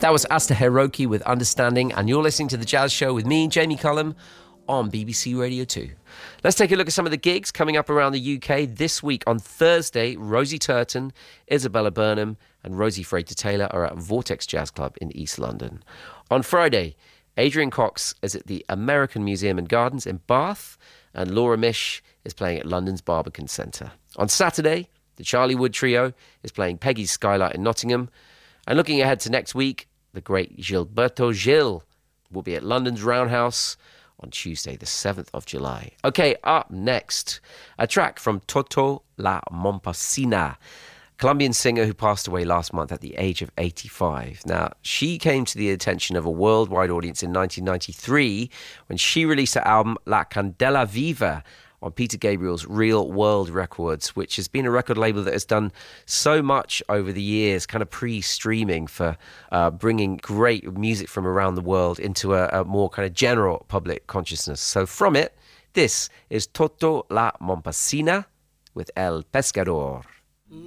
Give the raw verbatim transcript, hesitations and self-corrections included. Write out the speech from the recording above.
That was Asta Hiroki with Understanding, and you're listening to The Jazz Show with me, Jamie Cullum, on B B C Radio two. Let's take a look at some of the gigs coming up around the U K this week. On Thursday, Rosie Turton, Isabella Burnham and Rosie Frater-Taylor are at Vortex Jazz Club in East London. On Friday, Adrian Cox is at the American Museum and Gardens in Bath, and Laura Mish is playing at London's Barbican Centre. On Saturday, the Charlie Wood Trio is playing Peggy's Skylight in Nottingham. And looking ahead to next week, the great Gilberto Gil will be at London's Roundhouse on Tuesday, the seventh of July. Okay, up next, a track from Toto La Momposina, Colombian singer who passed away last month at the age of eighty-five. Now, she came to the attention of a worldwide audience in nineteen ninety-three when she released her album La Candela Viva on Peter Gabriel's Real World Records, which has been a record label that has done so much over the years, kind of pre-streaming for uh, bringing great music from around the world into a, a more kind of general public consciousness. So from it, this is Toto La Momposina with El Pescador.